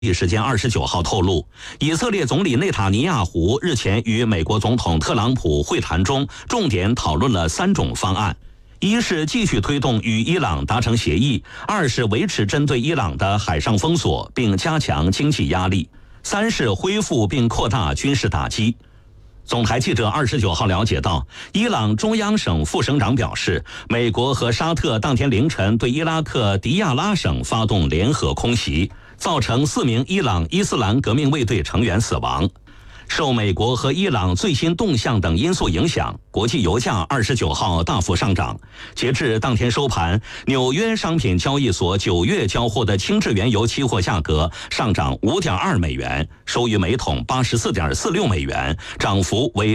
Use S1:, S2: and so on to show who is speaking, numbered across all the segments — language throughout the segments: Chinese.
S1: 时间29号透露，以色列总理内塔尼亚胡日前与美国总统特朗普会谈中，重点讨论了3种方案：一是继续推动与伊朗达成协议；二是维持针对伊朗的海上封锁，并加强经济压力；三是恢复并扩大军事打击。总台记者29号了解到，伊朗中央省副省长表示，美国和沙特当天凌晨对伊拉克迪亚拉省发动联合空袭，造成4名伊朗伊斯兰革命卫队成员死亡。受美国和伊朗最新动向等因素影响，国际油价29号大幅上涨。截至当天收盘，纽约商品交易所9月交货的轻质原油期货价格上涨5.2美元，收于每桶84.46美元，涨幅为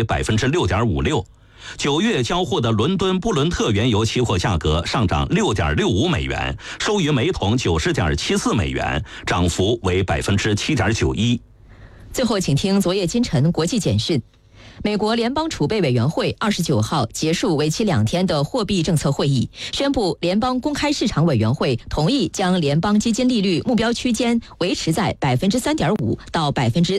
S1: 6.56%。9月交货的伦敦布伦特原油期货价格上涨6.65美元，收于每桶90.74美元，涨幅为7.91%。
S2: 最后，请听昨夜今晨国际简讯。美国联邦储备委员会29号结束为期2天的货币政策会议，宣布联邦公开市场委员会同意将联邦基金利率目标区间维持在3.5%到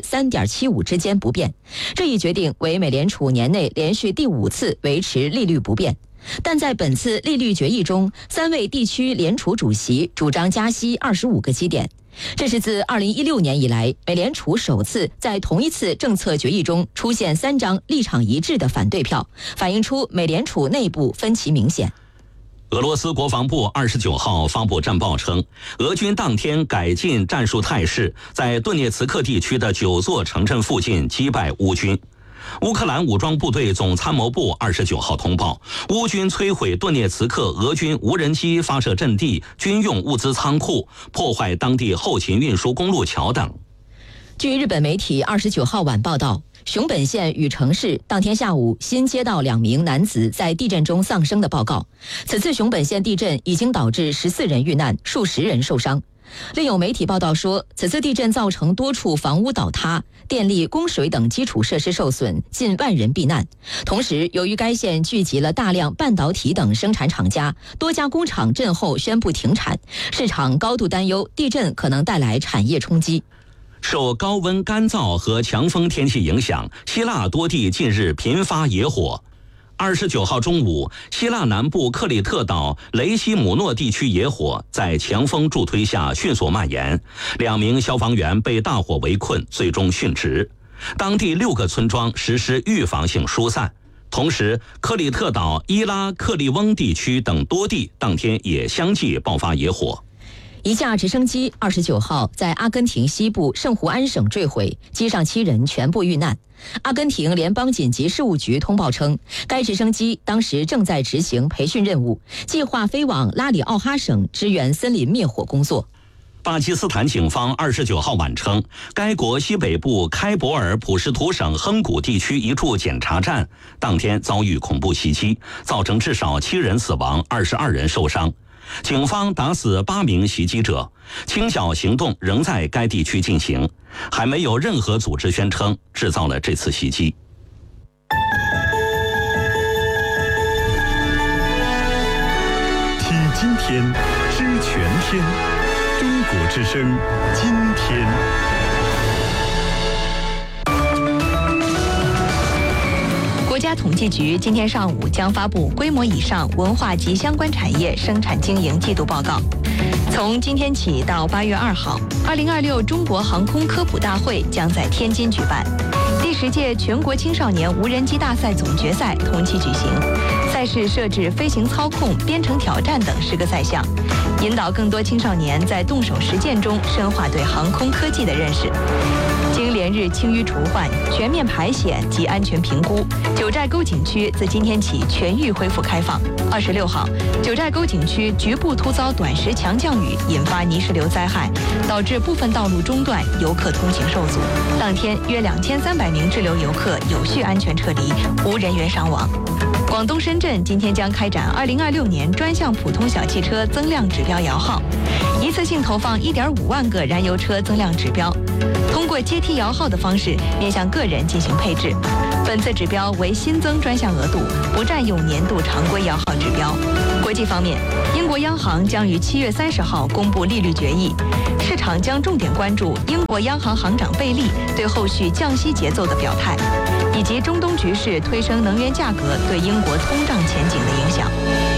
S2: 3.75%之间不变。这一决定为美联储年内连续第5次维持利率不变。但在本次利率决议中，3位地区联储主席主张加息25个基点。这是自2016年以来，美联储首次在同一次政策决议中出现3张立场一致的反对票，反映出美联储内部分歧明显。
S1: 俄罗斯国防部29号发布战报称，俄军当天改进战术态势，在顿涅茨克地区的9座城镇附近击败乌军。乌克兰武装部队总参谋部29号通报，乌军摧毁顿涅茨克俄军无人机发射阵地、军用物资仓库，破坏当地后勤运输公路桥等。
S2: 据日本媒体29号晚报道，熊本县宇城市当天下午新接到2名男子在地震中丧生的报告。此次熊本县地震已经导致14人遇难，数十人受伤。另有媒体报道说，此次地震造成多处房屋倒塌，电力、供水等基础设施受损，近万人避难。同时，由于该县聚集了大量半导体等生产厂家，多家工厂震后宣布停产，市场高度担忧地震可能带来产业冲击。
S1: 受高温、干燥和强风天气影响，希腊多地近日频发野火。29号中午，希腊南部克里特岛雷西姆诺地区野火在强风助推下迅速蔓延，2名消防员被大火围困，最终殉职。当地6个村庄实施预防性疏散。同时，克里特岛伊拉克利翁地区等多地当天也相继爆发野火。
S2: 一架直升机29号在阿根廷西部圣胡安省坠毁，机上7人全部遇难。阿根廷联邦紧急事务局通报称，该直升机当时正在执行培训任务，计划飞往拉里奥哈省支援森林灭火工作。
S1: 巴基斯坦警方29号晚称，该国西北部开伯尔普什图省亨古地区一处检查站当天遭遇恐怖袭击，造成至少7人死亡，22人受伤。警方打死8名袭击者，清剿行动仍在该地区进行，还没有任何组织宣称制造了这次袭击。
S3: 听今天，知全天，中国之声，今天。
S4: 国家统计局今天上午将发布规模以上文化及相关产业生产经营季度报告。从今天起到8月2号，2026中国航空科普大会将在天津举办，第10届全国青少年无人机大赛总决赛同期举行。赛事设置飞行操控、编程挑战等10个赛项，引导更多青少年在动手实践中深化对航空科技的认识。经连日清淤除换、全面排险及安全评估，九寨沟景区自今天起全域恢复开放。26号，九寨沟景区局部突遭短时强降雨，引发泥石流灾害，导致部分道路中断，游客通行受阻。当天约2300名滞留游客有序安全撤离，无人员伤亡。广东深圳今天将开展2026年专项普通小汽车增量指标摇号，一次性投放1.5万个燃油车增量指标，通过阶梯摇号的方式面向个人进行配置。本次指标为新增专项额度，不占用年度常规摇号指标。国际方面，英国央行将于7月30号公布利率决议， 市场将重点关注英国央行行长贝利对后续降息节奏的表态，以及中东局势推升能源价格对英国通胀前景的影响。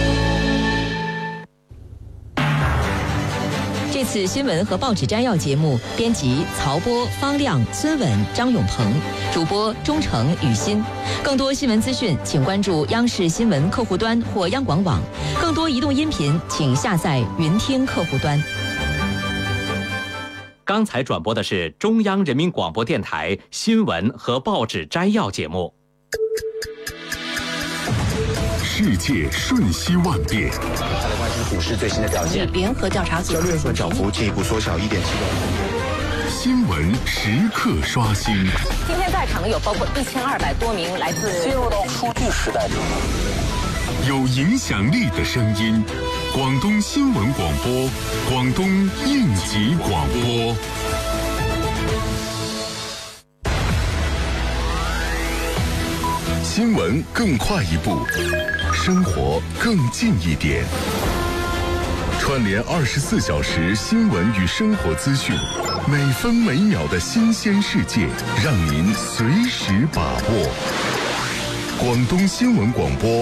S2: 这次新闻和报纸摘要节目，编辑曹波、方亮、孙稳、张永鹏，主播钟诚、雨欣。更多新闻资讯，请关注央视新闻客户端或央广网。更多移动音频，请下载云听客户端。
S5: 刚才转播的是中央人民广播电台新闻和报纸摘要节目。
S3: 世界瞬息万变，
S6: 来关心股市最新的表现。
S7: 联合调查组
S6: 交易日涨幅进一步缩小1.7%。
S3: 新闻时刻刷新。
S7: 今天在场有包括1200多名来自
S6: 进入到数据时代。
S3: 有影响力的声音，广东新闻广播，广东应急广播。新闻更快一步，生活更近一点。串联24小时新闻与生活资讯，每分每秒的新鲜世界，让您随时把握。广东新闻广播。